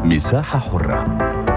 مساحة حرة.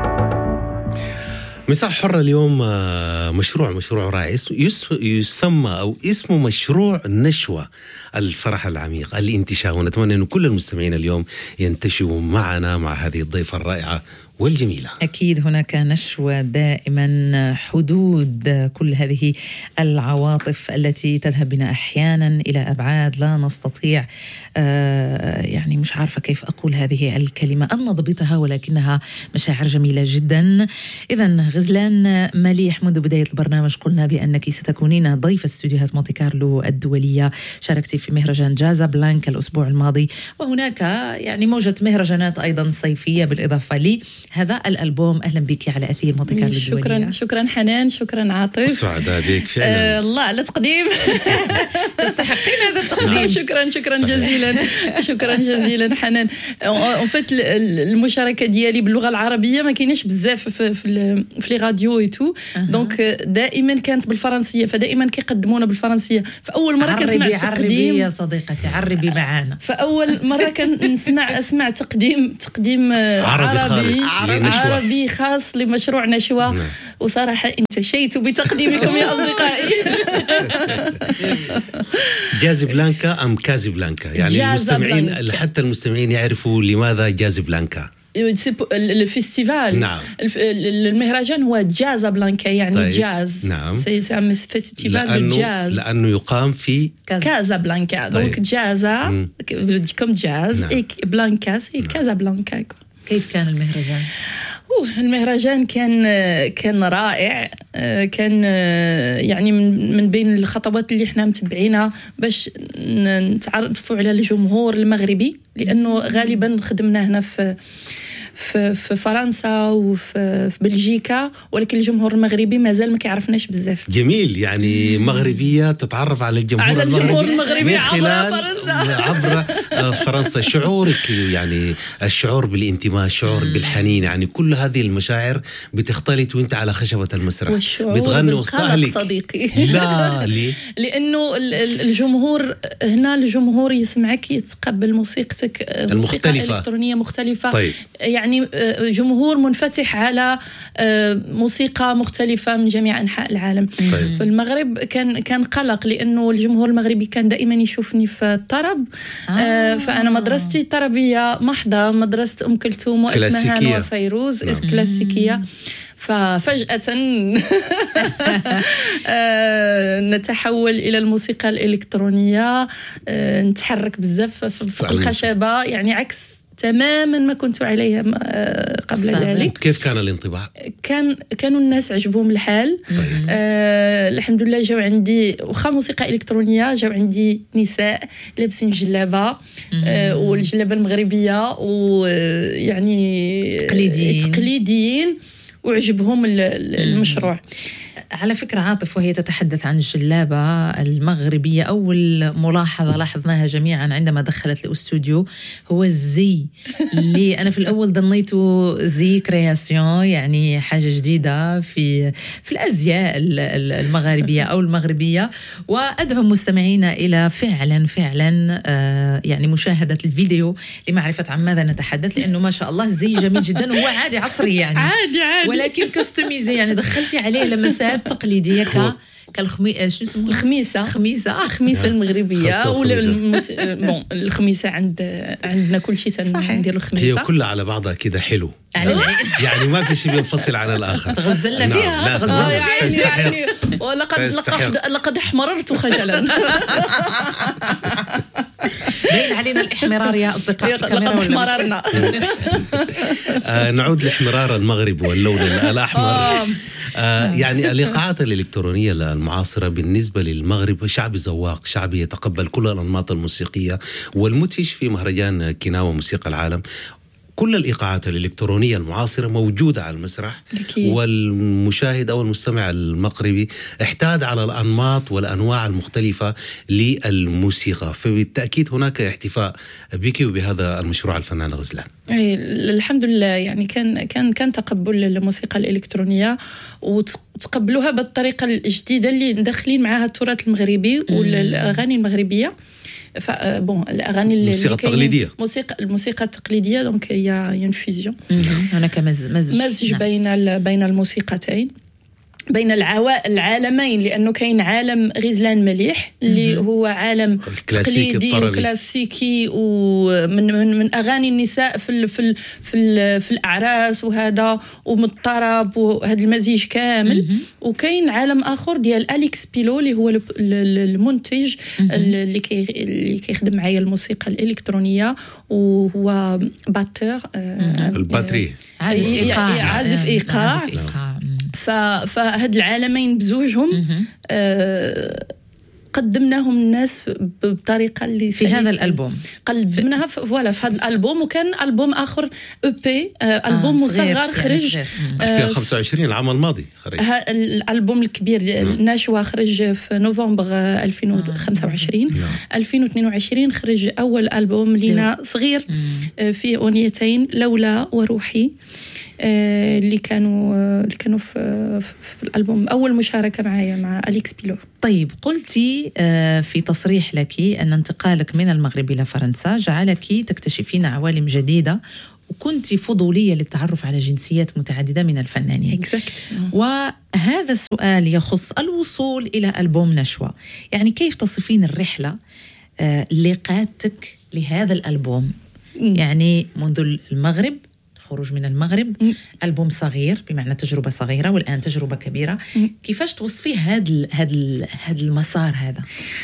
مساحة حرة اليوم مشروع رائع يسمى أو اسمه مشروع نشوة الفرح العميق الانتشاء، ونتمنى أن كل المستمعين اليوم ينتشوا معنا مع هذه الضيفة الرائعة والجميلة. أكيد هناك نشوة دائما حدود كل هذه العواطف التي تذهب بنا أحيانا إلى أبعاد لا نستطيع يعني مش عارفة كيف أقول هذه الكلمة أن نضبطها، ولكنها مشاعر جميلة جدا. إذن غزلان مليح، منذ بداية البرنامج قلنا بأنك ستكونين ضيف استوديوهات مونتي كارلو الدولية، شاركتي في مهرجان جازابلانكا الأسبوع الماضي، وهناك يعني موجة مهرجانات أيضا صيفية بالإضافة لي هذا الألبوم. أهلا بك على أثير مونتي كارلو الدولية. شكرا حنان، شكرا عاطف، سعداء بك فعلا. الله على تقديم تستحقين هذا التقديم. شكرا جزيلا. شكرا جزيلا حنان. فات المشاركة ديالي باللغة العربية ما كايناش بزاف في لي راديو ايتو، دونك دائما كانت بالفرنسية، فدائما كيقدمونا بالفرنسية. فأول مرة كنسمع تقديم، عربي يا صديقتي، عربي معانا. فأول مرة اسمع تقديم عربي خاص لمشروع نشوة، وصراحة انتشيت بتقديمكم يا أصدقائي. جازابلانكا أم كازابلانكا؟ يعني المستمعين، حتى المستمعين يعرفوا لماذا جازابلانكا. الفيستيفال، نعم. المهرجان هو جازابلانكا، يعني طيب. جاز. نعم. سي فيستيفال بالجاز لأنه يقام في كازابلانكا. طيب. دونك جازا كم جاز، نعم. بلانكا سي كازابلانكا. كيف كان المهرجان؟ المهرجان كان رائع. كان يعني من بين الخطوات اللي احنا متبعينها باش نتعرفوا على الجمهور المغربي، لأنه غالبا خدمنا هنا في فرنسا وفي بلجيكا، ولكن الجمهور المغربي مازال ما كيعرفناش بزاف. جميل، يعني مغربية تتعرف على الجمهور المغربي عبر فرنسا. شعورك يعني الشعور بالانتماء، الشعور بالحنين، يعني كل هذه المشاعر بتختلط وانت على خشبة المسرح بتغني وسط أهلك صديقي. لا ليه؟ لأنه الجمهور هنا، الجمهور يسمعك، يتقبل موسيقتك، المختلفة، موسيقى إلكترونية مختلفة. طيب. يعني جمهور منفتح على موسيقى مختلفة من جميع أنحاء العالم. طيب. في المغرب كان قلق، لأنه الجمهور المغربي كان دائما يشوفني في الطرب. فأنا مدرستي طربية محضة، مدرسة أم كلثوم وإسمهان وفيروز. نعم. كلاسيكية. ففجأة نتحول إلى الموسيقى الإلكترونية، نتحرك بزاف في الخشبة، يعني عكس تماما ما كنت عليه قبل ذلك. كيف كان الانطباع؟ كانوا الناس عجبهم الحال. طيب. الحمد لله جاو عندي وخا موسيقى إلكترونية، جاو عندي نساء لابسين جلابة، والجلابة المغربية، ويعني تقليديين، وعجبهم المشروع. على فكرة عاطف، وهي تتحدث عن الجلابة المغربية، أول ملاحظة لاحظناها جميعا عندما دخلت الاستوديو هو الزي، اللي أنا في الأول ظنيته زي كرياسيون، يعني حاجة جديدة في الأزياء المغاربية أو المغربية. وأدعو مستمعينا إلى فعلا يعني مشاهدة الفيديو لمعرفة عن ماذا نتحدث، لأنه ما شاء الله الزي جميل جدا، وهو عادي عصري يعني عادي، ولكن كستميزي، يعني دخلتي عليه لمسات تقليدية الخميسة المغربية، ولا الخميسة عندنا كل شيء ندير الخميسة. هي كلها على بعضها كده حلو، يعني ما في شيء بينفصل عن الآخر. تغزلنا فيها يعني ولقد احمررت خجلا. باين علينا الإحمرار يا أصدقاء في الكاميرا، لقد احمررنا. نعود لاحمرار المغرب واللون الأحمر. يعني الإيقاعات الإلكترونية المعاصرة بالنسبة للمغرب شعب ذواق، شعب يتقبل كل الأنماط الموسيقية، والمدهش في مهرجان كيناوى موسيقى العالم كل الإيقاعات الإلكترونية المعاصرة موجودة على المسرح. والمشاهد أو المستمع المغربي احتاد على الأنماط والأنواع المختلفة للموسيقى، فبالتأكيد هناك احتفاء بك وبهذا المشروع الفنان غزلان. الحمد لله، يعني كان تقبل للموسيقى الإلكترونية، وتقبلوها بالطريقة الجديدة اللي ندخلين معها التراث المغربي والأغاني المغربية. بون الاغاني الموسيقى التقليديه، الموسيقى التقليديه. دونك هي اون فيزيون، هناك مزج بين الموسيقتين، بين العالمين، لانه كاين عالم غزلان مليح اللي هو عالم تقليدي وكلاسيكي ومن اغاني النساء في الاعراس وهذا ومن الطرب وهذا المزيج كامل. وكاين عالم اخر ديال أليكس بيلو اللي هو المنتج اللي كيخدم معايا الموسيقى الالكترونيه، وهو باتور الباتري، عازف ايقاع. فهاد العالمين بزوجهم قدمناهم الناس بطريقه اللي في هذا الالبوم قدمناها في هذا الالبوم. وكان البوم اخر بي البوم مصغر خرج 2025 العام الماضي. خرج الالبوم الكبير نشوى خرج في نوفمبر 2025. 2022 خرج اول البوم لينا صغير فيه اغنيتين، لولا وروحي، اللي كانوا في الالبوم. اول مشاركه معايا مع أليكس بيلو. طيب، قلتي في تصريح لك ان انتقالك من المغرب الى فرنسا جعلك تكتشفين عوالم جديده، وكنت فضوليه للتعرف على جنسيات متعدده من الفنانين. وهذا السؤال يخص الوصول الى ألبوم نشوى. يعني كيف تصفين الرحله اللي قادتك لهذا الألبوم؟ يعني منذ المغرب، خروج من المغرب، ألبوم صغير بمعنى تجربة صغيرة، والآن تجربة كبيرة. كيفاش توصفيه هذا المسار هذا؟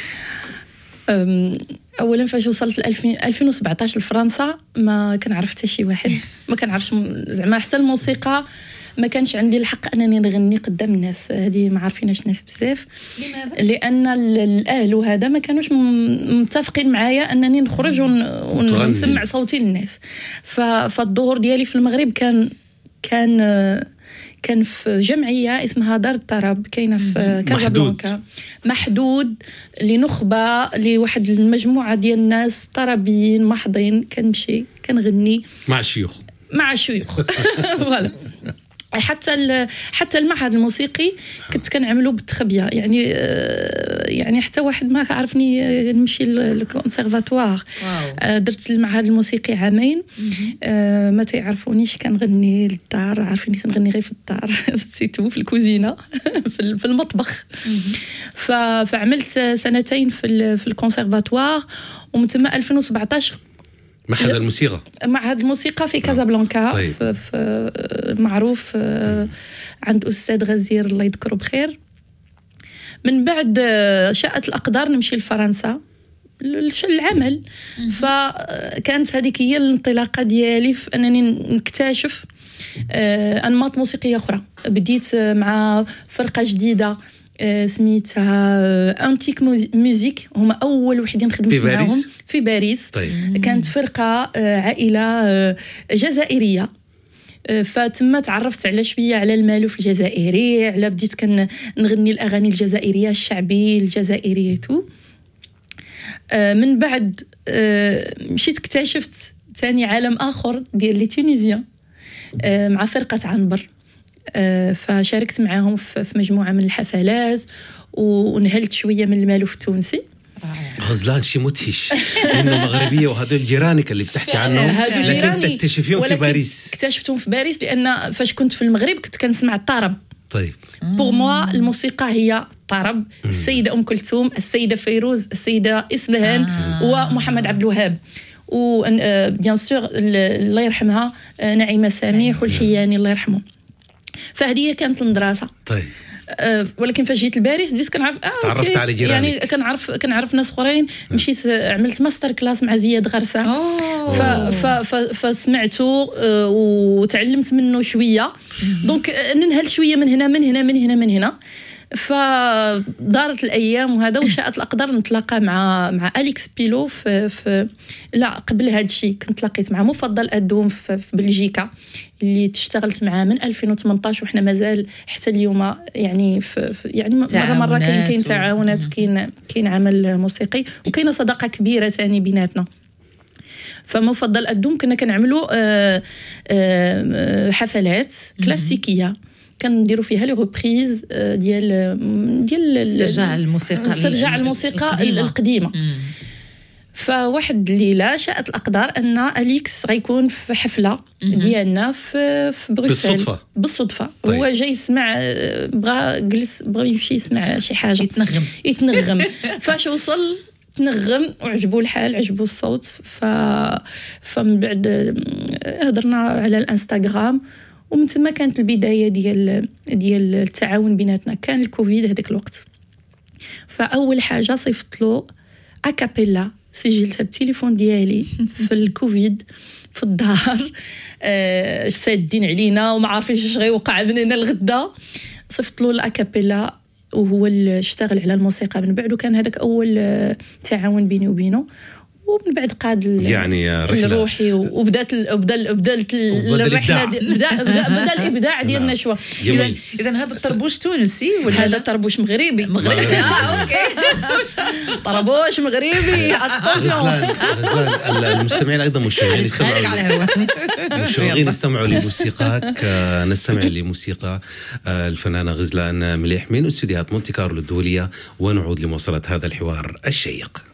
اولا فاش وصلت 2017 لفرنسا ما كنعرف حتى شي واحد، ما كنعرفش زعما حتى الموسيقى. ما كانش عندي الحق انني نغني قدام الناس، هذه ما عارفيناش الناس بزاف. لماذا؟ لان الاهل وهذا ما كانوش متفقين معايا انني نخرج ونسمع صوتي للناس. فالظهور ديالي في المغرب كان في جمعيه اسمها دار الطرب، كاينه في كازابلانكا، محدود لنخبه، لواحد المجموعه ديال الناس طربيين محضين. كنمشي كنغني مع الشيوخ فوالا. حتى المعهد الموسيقي كنت كنعمله بالتخبيه، يعني حتى واحد ما عرفني نمشي للكونسيرفاتوار. درت المعهد الموسيقي عامين، ما تعرفونيش كنغني للدار، عارفيني تنغني غير في الدار سيتو في الكوزينه في المطبخ. فعملت سنتين في الكونسيرفاتوار، ومن ثم 2017 معهد الموسيقى في كازابلانكا. طيب. في معروف عند أستاذ غزير الله يذكره بخير. من بعد شاءت الأقدار نمشي لفرنسا العمل. فكانت هذيك هي الانطلاقة ديالي في أنني نكتشف أنماط موسيقية أخرى. بديت مع فرقة جديدة سميتها أنتيك ميوزيك، هما أول وحدين خدمت معهم في باريس. طيب. كانت فرقة عائلة جزائرية، فتما تعرفت على شوية على المالوف الجزائري، على بديت كنغني الأغاني الجزائرية الشعبي الجزائري تو. من بعد مشيت اكتشفت ثاني عالم آخر ديال لي تونيزيان مع فرقة عنبر. فشاركت معاهم في مجموعة من الحفلات ونهلت شوية من المالوف التونسي. غزلان شي مدهش انه مغربيه، وهذول جيرانك اللي بتحكي عنهم، لكن تكتشفيهم في باريس. اكتشفتهم في باريس لان فاش كنت في المغرب كنت كنسمع الطرب. طيب. بور موا الموسيقى هي الطرب. السيده ام كلثوم، السيده فيروز، السيده إسلهان ومحمد عبد الوهاب، و بيان سور الله يرحمها نعيمه سامح والحياني الله يرحمه. فهذه كانت المدرسه. طيب. ولكن فاش جيت لباريس بديت كنعرف تعرفت على جيرانك، يعني كنعرف ناس اخرين. مشيت عملت ماستر كلاس مع زياد غرسه. فسمعته وتعلمت منه شويه. دونك ننهل شويه من هنا من هنا من هنا من هنا. فدارت الايام وهذا، وشاءت الاقدار نتلاقى مع أليكس بيلو في لا قبل هذا الشيء كنت لقيت مع مفضل أدوم في بلجيكا، اللي تشتغلت معاه من 2018 وحنا مازال حتى اليوم يعني يعني مره كاين تعاونات وكاين عمل موسيقي وكاينه صداقه كبيره ثاني بيناتنا. فمفضل أدوم كنا كنعملوا حفلات كلاسيكيه كنديروا فيها لي ريبريز ديال استرجاع الموسيقى القديمه. فواحد الليله شاءت الاقدار ان اليكس غيكون في حفله ديالنا في بروسل بالصدفه. طيب. هو جاي يسمع، بغى يمشي يسمع شي حاجه يتنغم فاش وصل تنغم وعجبو الحال، عجبو الصوت. فمن بعد هضرنا على الانستغرام، ومن ثم كانت البدايه ديال التعاون بيناتنا. كان الكوفيد هذاك الوقت، فاول حاجه صيفط له اكابيلا، سجلتها بالتليفون ديالي في الكوفيد في الدار، سادين علينا وما عارفينش اش غيوقع مننا الغدا. صيفط له الاكابيلا وهو اللي اشتغل على الموسيقى من بعد، وكان هذاك اول تعاون بيني وبينه. ومن بعد قاد يعني الروحي وبدات الرحله، بدا الابداع ديال النشوه. اذا هذا الطربوش تونسي ولا هذا طربوش مغربي؟ اوكي طربوش مغربي. غزلان، المستمعين ايضا مشوقين يستمعوا لموسيقاك. نستمع لموسيقى الفنانه غزلان مليح من استديوهات مونتي كارلو الدوليه، ونعود لمواصله هذا الحوار الشيق.